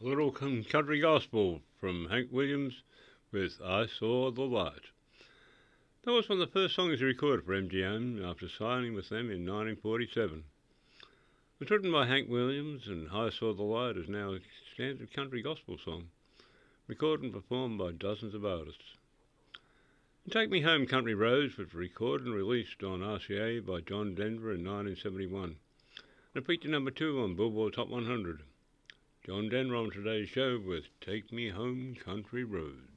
A little country gospel from Hank Williams with I Saw the Light. That was one of the first songs he recorded for MGM after signing with them in 1947. It was written by Hank Williams, and I Saw the Light is now a standard country gospel song, recorded and performed by dozens of artists. And Take Me Home Country Roads was recorded and released on RCA by John Denver in 1971, and it peaked at number 2 on Billboard Top 100. John Denver on today's show with Take Me Home Country Roads.